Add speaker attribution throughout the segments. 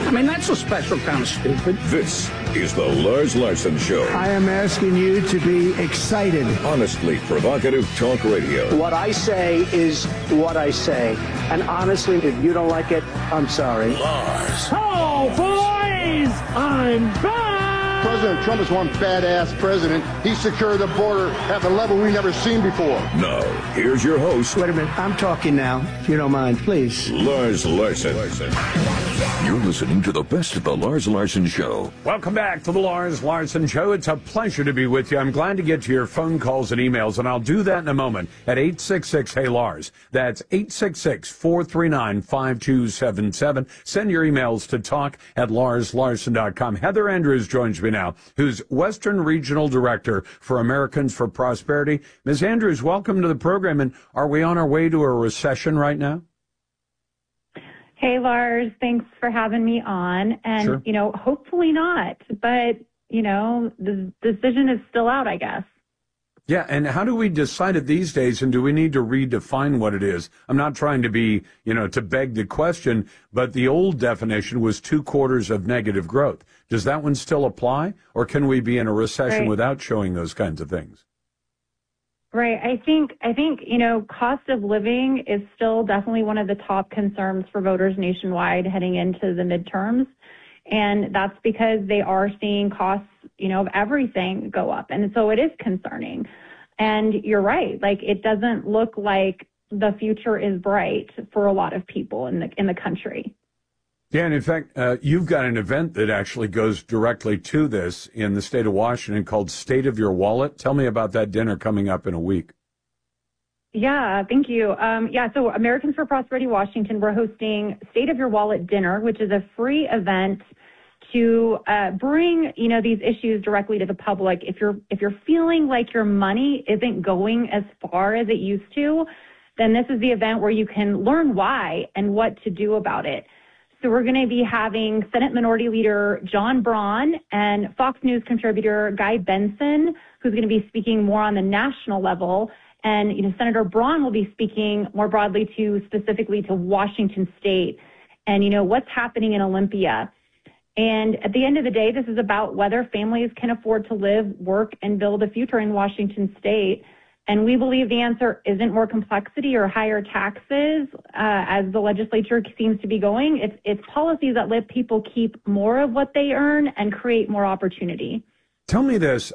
Speaker 1: I mean, that's a special kind of stupid.
Speaker 2: This is the Lars Larson Show.
Speaker 3: I am asking you to be excited.
Speaker 2: Honestly provocative talk radio.
Speaker 4: What I say is what I say. And honestly, if you don't like it, I'm sorry.
Speaker 2: Lars.
Speaker 5: Oh, boys! I'm back!
Speaker 6: President Trump is one badass president. He secured the border at the level we've never seen before.
Speaker 2: Now, here's your host.
Speaker 3: Wait a minute. I'm talking now, if you don't mind, please.
Speaker 2: Lars Larson. You're listening to the best of the Lars Larson Show.
Speaker 7: Welcome back to the Lars Larson Show. It's a pleasure to be with you. I'm glad to get to your phone calls and emails, and I'll do that in a moment at 866-HEY-LARS. That's 866-439-5277. Send your emails to talk@larslarson.com. Heather Andrews joins me now, who's Western Regional Director for Americans for Prosperity. Ms. Andrews, welcome to the program. And are we on our way to a recession right now?
Speaker 8: Hey, Lars, thanks for having me on. And,
Speaker 7: Sure.
Speaker 8: Hopefully not. But, the decision is still out, I guess.
Speaker 7: Yeah, and how do we decide it these days, and do we need to redefine what it is? I'm not trying to be, to beg the question, but the old definition was 2 quarters of negative growth. Does that one still apply, or can we be in a recession
Speaker 8: Right.
Speaker 7: without showing those kinds of things?
Speaker 8: Right. I think, cost of living is still definitely one of the top concerns for voters nationwide heading into the midterms. And that's because they are seeing costs, of everything go up. And so it is concerning. And you're right. Like, it doesn't look like the future is bright for a lot of people in the country.
Speaker 7: Yeah, and in fact, you've got an event that actually goes directly to this in the state of Washington called State of Your Wallet. Tell me about that dinner coming up in a week.
Speaker 8: Yeah, thank you. So Americans for Prosperity Washington, we're hosting State of Your Wallet Dinner, which is a free event to bring, these issues directly to the public. If you're feeling like your money isn't going as far as it used to, then this is the event where you can learn why and what to do about it. So we're going to be having Senate Minority Leader John Braun and Fox News contributor Guy Benson, who's going to be speaking more on the national level. And, Senator Braun will be speaking more broadly specifically to Washington State and, what's happening in Olympia. And at the end of the day, this is about whether families can afford to live, work, and build a future in Washington State. And we believe the answer isn't more complexity or higher taxes, as the legislature seems to be going. It's policies that let people keep more of what they earn and create more opportunity.
Speaker 7: Tell me this,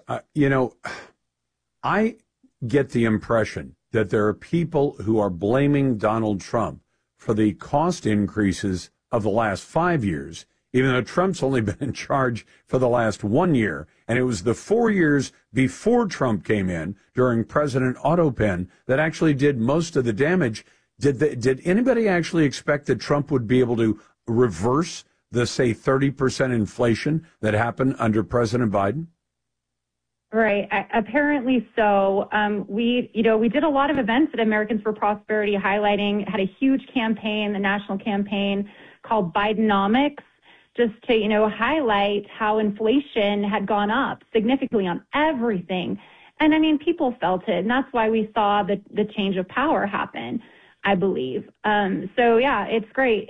Speaker 7: I get the impression that there are people who are blaming Donald Trump for the cost increases of the last 5 years, even though Trump's only been in charge for the last 1 year. And it was the 4 years before Trump came in, during President Otto Penn, that actually did most of the damage. Did anybody actually expect that Trump would be able to reverse the, say, 30% inflation that happened under President Biden?
Speaker 8: Right. Apparently so. We did a lot of events at Americans for Prosperity had a huge campaign, the national campaign called Bidenomics, just to, highlight how inflation had gone up significantly on everything. And people felt it. And that's why we saw the change of power happen, I believe. It's great.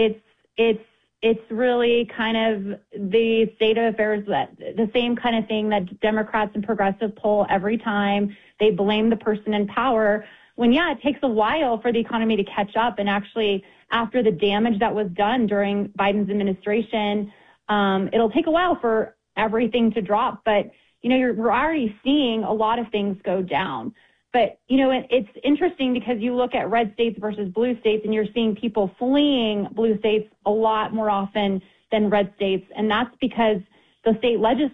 Speaker 8: It's really kind of the state of affairs, that the same kind of thing that Democrats and progressives pull every time. They blame the person in power when, it takes a while for the economy to catch up. And actually, after the damage that was done during Biden's administration, it'll take a while for everything to drop. But, we're already seeing a lot of things go down. But, it's interesting because you look at red states versus blue states, and you're seeing people fleeing blue states a lot more often than red states. And that's because the state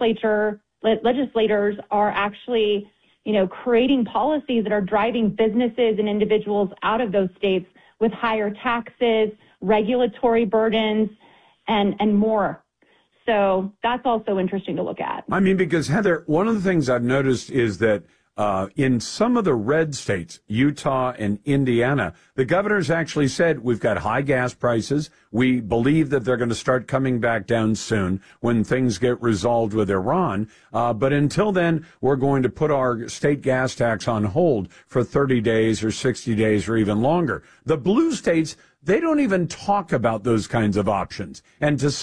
Speaker 8: legislators are actually, creating policies that are driving businesses and individuals out of those states with higher taxes, regulatory burdens, and more. So that's also interesting to look at.
Speaker 7: Because, Heather, one of the things I've noticed is that in some of the red states, Utah and Indiana, the governors actually said, we've got high gas prices. We believe that they're going to start coming back down soon when things get resolved with Iran. But until then, we're going to put our state gas tax on hold for 30 days or 60 days or even longer. The blue states, they don't even talk about those kinds of options. And to